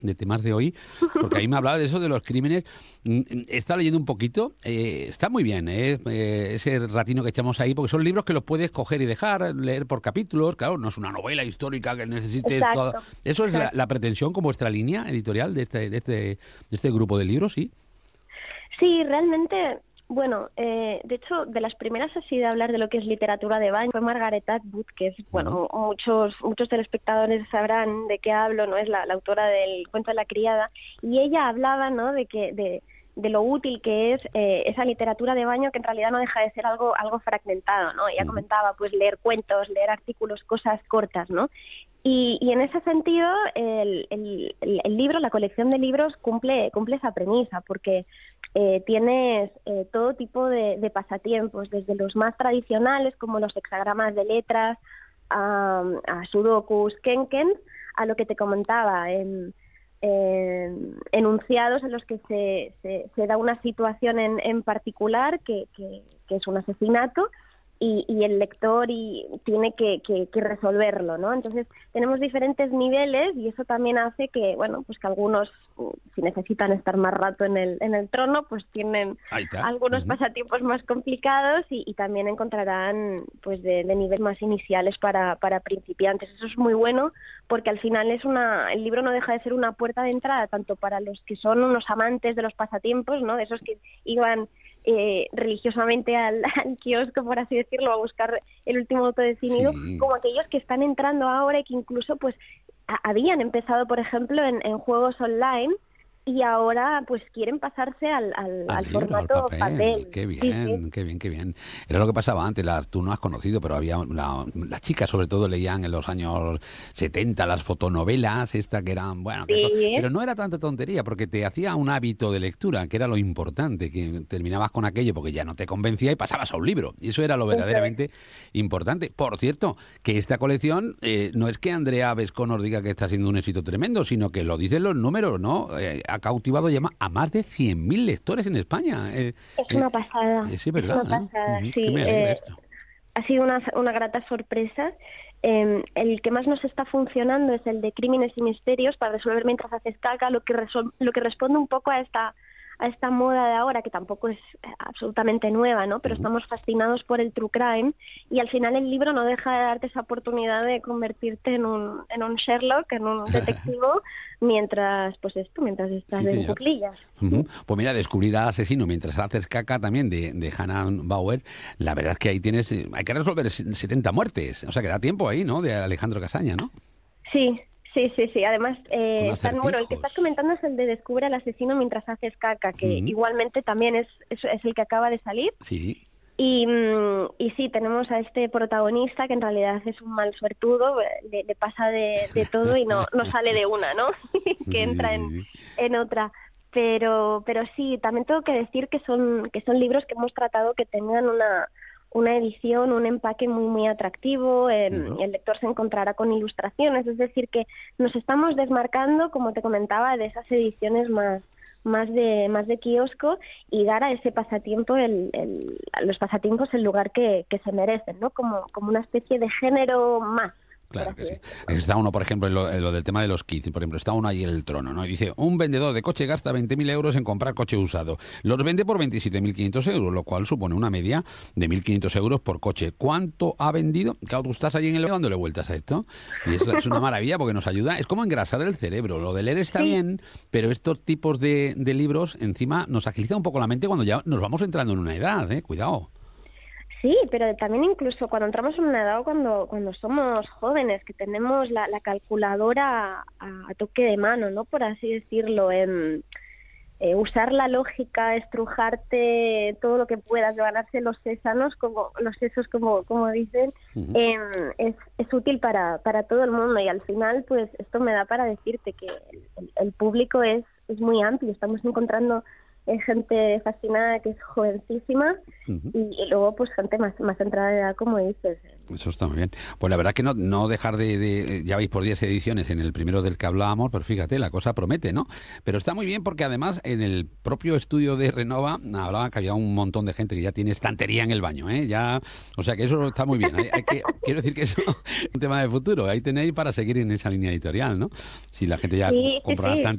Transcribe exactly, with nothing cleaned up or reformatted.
de temas de hoy, porque ahí me hablaba de eso de los crímenes. He estado leyendo un poquito, eh, está muy bien, ¿eh? Eh, ese ratino que echamos ahí, porque son libros que los puedes coger y dejar, leer por capítulos, claro, no es una novela histórica que necesites todo. Exacto, Eso es la, exacto. la pretensión con vuestra línea editorial de este, de este, de este grupo de libros, ¿sí? Sí, realmente, bueno, eh, de hecho, de las primeras así de hablar de lo que es literatura de baño fue Margaret Atwood, que es, bueno, Uh-huh. muchos muchos telespectadores sabrán de qué hablo, ¿no? Es la, la autora del cuento de la criada, y ella hablaba, ¿no? De que de, de lo útil que es eh, esa literatura de baño, que en realidad no deja de ser algo algo fragmentado, ¿no? Ella Uh-huh. comentaba, pues, leer cuentos, leer artículos, cosas cortas, ¿no? Y, y en ese sentido, el, el, el libro, la colección de libros cumple, cumple esa premisa, porque eh, tienes eh, todo tipo de, de pasatiempos, desde los más tradicionales, como los hexagramas de letras, a, a sudokus, kenkens, a lo que te comentaba, en, en enunciados en los que se, se, se da una situación en, en particular, que, que, que es un asesinato, y, y el lector y tiene que, que, que resolverlo, ¿no? Entonces tenemos diferentes niveles y eso también hace que, bueno, pues que algunos, si necesitan estar más rato en el en el trono, pues tienen Ahí está. algunos Uh-huh. pasatiempos más complicados y, y también encontrarán pues de, de niveles más iniciales para, para principiantes. Eso es muy bueno porque al final es una el libro no deja de ser una puerta de entrada tanto para los que son unos amantes de los pasatiempos, ¿no? De esos que iban Eh, religiosamente al, al kiosco, por así decirlo, a buscar el último auto de Cinido, Sí. como aquellos que están entrando ahora y que incluso pues a, habían empezado, por ejemplo, en, en juegos online y ahora pues quieren pasarse al, al, Al al libro, al formato papel, papel. qué Sí, sí. bien, qué bien, qué bien. Era lo que pasaba antes, las, tú no has conocido, pero había la- las chicas sobre todo leían en los años setenta las fotonovelas, esta que eran, bueno, que to- Sí, pero no era tanta tontería, porque te hacía un hábito de lectura, que era lo importante, que terminabas con aquello porque ya no te convencía y pasabas a un libro, y eso era lo eso es. verdaderamente importante. Por cierto, que esta colección eh, no es que Andrea Vesco nos diga que está siendo un éxito tremendo, sino que lo dicen los números, ¿no? Eh, ha cautivado ya ma- a más de cien mil lectores en España. Eh, Es eh, una pasada, eh, sí, es es verdad, una ¿eh? pasada, Ujú, que sí. me alegra Eh, esto. ha sido una, una grata sorpresa. Eh, el que más nos está funcionando es el de Crímenes y Misterios para resolver mientras haces caca, lo que, resol- lo que responde un poco a esta a esta moda de ahora, que tampoco es absolutamente nueva, ¿no? Pero Ujú. estamos fascinados por el true crime y al final el libro no deja de darte esa oportunidad de convertirte en un, en un Sherlock, en un detectivo, mientras, pues esto, mientras estás Sí, en señor. cuclillas. Ujú. Pues mira, descubrir al asesino mientras haces caca también de, de Hannah Bauer, la verdad es que ahí tienes, eh, hay que resolver setenta muertes, o sea que da tiempo ahí, ¿no? De Alejandro Casaña, ¿no? Sí, sí, sí, sí. Además, Con eh, están, bueno, el que estás acertijos. comentando es el de Descubre al asesino mientras haces caca, que Ujú. igualmente también es, es, es el que acaba de salir. Sí. Y, mm, y sí, tenemos a este protagonista que en realidad es un mal suertudo, eh, le, le pasa de, de todo y no, no sale de una, ¿no? Sí, Que sí, entra en, sí, en otra. Pero, pero sí, también tengo que decir que son, que son libros que hemos tratado que tengan una, una edición, un empaque muy, muy atractivo. Eh, sí. Ujú. el lector se encontrará con ilustraciones, es decir, que nos estamos desmarcando, como te comentaba, de esas ediciones más más de más de kiosco y dar a ese pasatiempo el, el, a los pasatiempos el lugar que, que se merecen, ¿no? Como, como una especie de género más, por Claro que así sí. decirlo. Está uno, por ejemplo, en lo, en lo del tema de los kits, por ejemplo, está uno ahí en el trono, ¿no? Y dice, un vendedor de coche gasta veinte mil euros en comprar coche usado. Los vende por veintisiete mil quinientos euros, lo cual supone una media de mil quinientos euros por coche. ¿Cuánto ha vendido? Claro, tú estás ahí en el dándole vueltas a esto. Y eso es una maravilla porque nos ayuda. Es como engrasar el cerebro. Lo de leer está Sí, bien, pero estos tipos de, de libros, encima, nos agiliza un poco la mente cuando ya nos vamos entrando en una edad, ¿eh? Cuidado. sí, pero también incluso cuando entramos en una edad o cuando, cuando somos jóvenes, que tenemos la, la calculadora a, a toque de mano, ¿no? Por así decirlo, en eh, usar la lógica, estrujarte todo lo que puedas, ganarse los sésanos, como los sesos, como, como dicen, Ujú. eh, es, es útil para, para todo el mundo y al final, pues esto me da para decirte que el, el- el público es, es muy amplio, estamos encontrando eh, gente fascinada que es jovencísima Ujú. y, y luego pues gente más, más entrada de edad, como dices. Eso está muy bien. Pues la verdad que no, no dejar de, de- ya veis por diez ediciones en el primero del que hablábamos, pero fíjate, la cosa promete, ¿no? Pero está muy bien porque además en el propio estudio de Renova hablaba que había un montón de gente que ya tiene estantería en el baño, ¿eh? Ya, o sea que eso está muy bien. Hay, hay que, quiero decir que eso es un tema de futuro. Ahí tenéis para seguir en esa línea editorial, ¿no? Si la gente ya Sí, sí, compra una sí. estantería